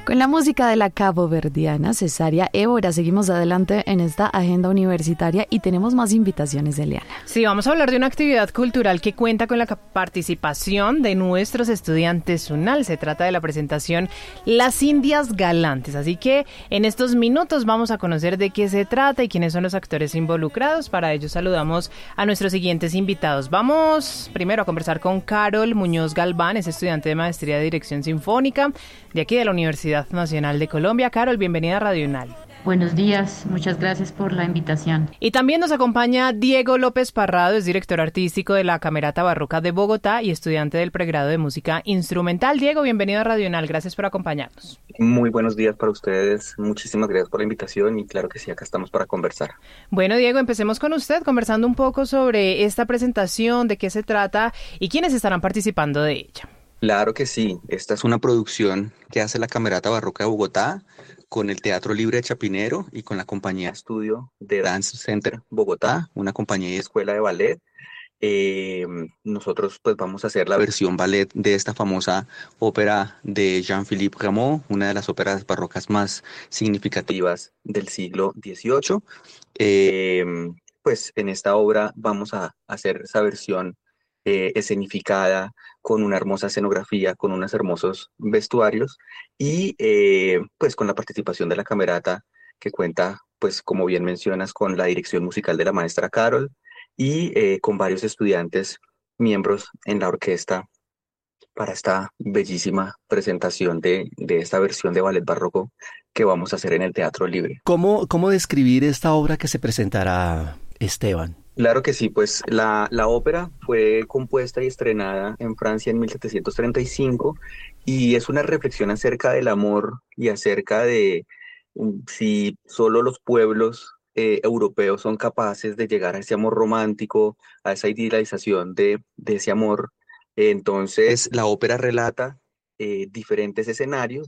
Con la música de la caboverdiana Cesárea Évora seguimos adelante en esta agenda universitaria y tenemos más invitaciones, Eliana. Sí, vamos a hablar de una actividad cultural que cuenta con la participación de nuestros estudiantes UNAL. Se trata de la presentación Las Indias Galantes. Así que en estos minutos vamos a conocer de qué se trata y quiénes son los actores involucrados. Para ello saludamos a nuestros siguientes invitados. Vamos primero a conversar con Carol Muñoz Galván, es estudiante de Maestría de Dirección Sinfónica de aquí de la Universidad Nacional de Colombia. Carol, bienvenida a Radio UNAL. Buenos días, muchas gracias por la invitación. Y también nos acompaña Diego López Parrado, es director artístico de la Camerata Barroca de Bogotá y estudiante del pregrado de música instrumental. Diego, bienvenido a Radio UNAL, gracias por acompañarnos. Muy buenos días para ustedes, muchísimas gracias por la invitación y claro que sí, acá estamos para conversar. Bueno, Diego, empecemos con usted conversando un poco sobre esta presentación, de qué se trata y quiénes estarán participando de ella. Claro que sí, esta es una producción que hace la Camerata Barroca de Bogotá con el Teatro Libre de Chapinero y con la compañía Estudio de Dance Center Bogotá, una compañía y escuela de ballet. Nosotros pues vamos a hacer la versión ballet de esta famosa ópera de Jean-Philippe Rameau, una de las óperas barrocas más significativas del siglo XVIII. Pues en esta obra vamos a hacer esa versión escenificada con una hermosa escenografía, con unos hermosos vestuarios y pues con la participación de la Camerata que cuenta, pues como bien mencionas, con la dirección musical de la maestra Carol y con varios estudiantes miembros en la orquesta para esta bellísima presentación de esta versión de ballet barroco que vamos a hacer en el Teatro Libre. ¿Cómo describir esta obra que se presentará, Esteban? Claro que sí, pues la ópera fue compuesta y estrenada en Francia en 1735 y es una reflexión acerca del amor y acerca de si solo los pueblos europeos son capaces de llegar a ese amor romántico, a esa idealización de ese amor. Entonces la ópera relata diferentes escenarios